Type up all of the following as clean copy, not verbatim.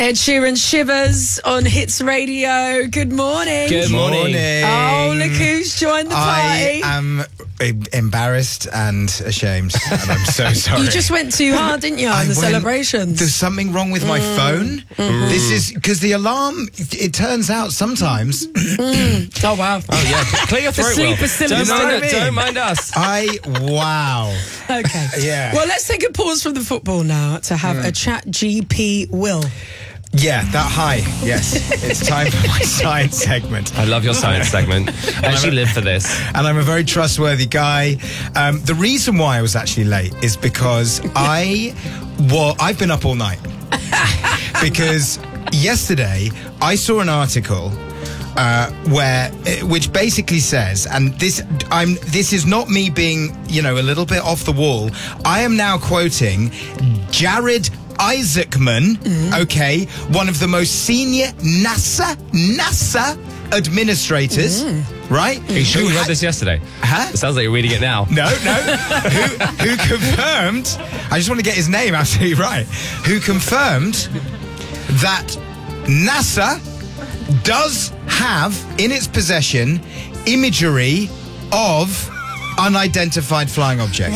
Ed Sheeran Shivers on Hits Radio. Good morning. Good morning. Oh, look who's joined the party. I am embarrassed and ashamed, and I'm so sorry. You just went too hard, didn't you, on the celebrations? There's something wrong with my phone. This is because the alarm, it turns out sometimes. Oh, wow. Oh, yeah. Clear your throat, sleep Will. is still Don't inside mind, me. don't mind us. Wow. Okay. Yeah. Well, let's take a pause from the football now to have a chat GP Will. Yeah, that high. Yes. It's time for my science segment. I love your science segment. I actually live for this. And I'm a very trustworthy guy. The reason why I was actually late is because I've been up all night. Because yesterday I saw an article which basically says, and this is not me being, a little bit off the wall. I am now quoting Jared Isaacman, okay, one of the most senior NASA administrators, right? Are you sure you read this yesterday? Huh? It sounds like you're reading it now. No. who confirmed, I just want to get his name absolutely right, who confirmed that NASA does have in its possession imagery of unidentified flying objects.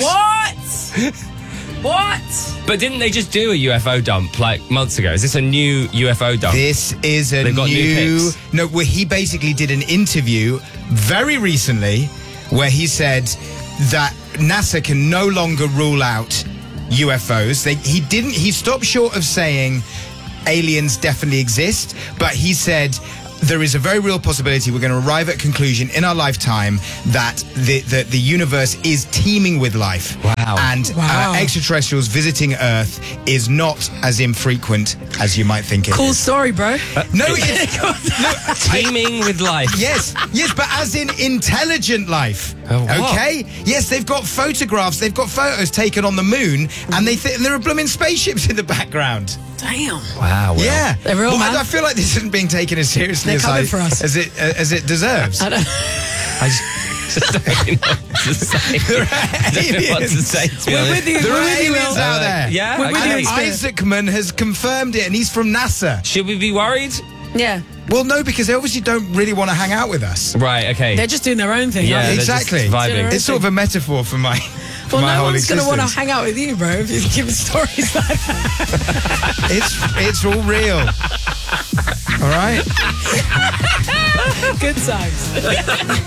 What? But didn't they just do a UFO dump like months ago? Is this a new UFO dump? This is a They've got new pics. No, where he basically did an interview very recently where he said that NASA can no longer rule out UFOs. He stopped short of saying aliens definitely exist, but he said there is a very real possibility we're going to arrive at a conclusion in our lifetime that the universe is teeming with life. Wow. And extraterrestrials visiting Earth is not as infrequent as you might think it Cool is. story, bro. No, it's Teeming with life. yes, but as in intelligent life. Oh, what? Okay? Yes, they've got photographs, they've got photos taken on the moon, and there are blooming spaceships in the background. Damn. Wow. Will. Yeah. They're real, man. I feel like this isn't being taken as seriously They're coming for us. as it deserves. I just don't really know what to say. Aliens. What to say, to be We're honest. with you. There We're are with you, aliens Will. out there. Yeah? We're with okay. you. Isaacman has confirmed it, and he's from NASA. Should we be worried? Yeah. Well, no, because they obviously don't really want to hang out with us. Right, okay. They're just doing their own thing. Yeah, aren't they? they're just Exactly. vibing. It's sort of a metaphor for my Well, my no whole one's going to want to existence. hang out with you, bro, if you're giving stories like that. It's all real. All right? Good times.